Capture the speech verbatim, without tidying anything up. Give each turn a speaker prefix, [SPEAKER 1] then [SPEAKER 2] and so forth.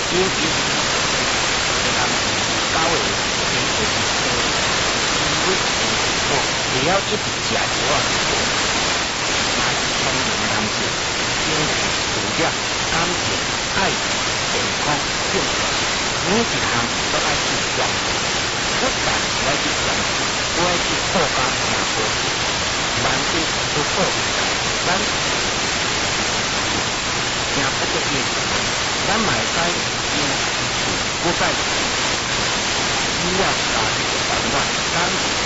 [SPEAKER 1] 因因咱高的平时是因为哦，只要一直食少啊，那是聪明的人士，经济、事业、感情、爱情、健康、兴趣，每一项都爱去重视，不但要去重视，我要去扩加听好处，万一不够，咱听不得意，咱买该因不在。需要家庭的烦乱，当